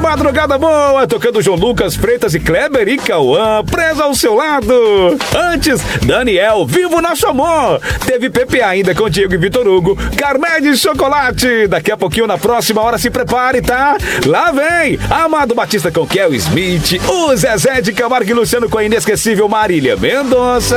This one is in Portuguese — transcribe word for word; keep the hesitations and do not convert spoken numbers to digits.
Madrugada boa, tocando João Lucas, Freitas e Kleber e Cauã, presa ao seu lado. Antes, Daniel, Vivo Nosso Amor. Teve P P A ainda com Diego e Vitor Hugo, Carmé de Chocolate. Daqui a pouquinho, na próxima hora, se prepare, tá? Lá vem Amado Batista com Kel Smith, o Zezé de Camargo e Luciano com a inesquecível Marília Mendonça.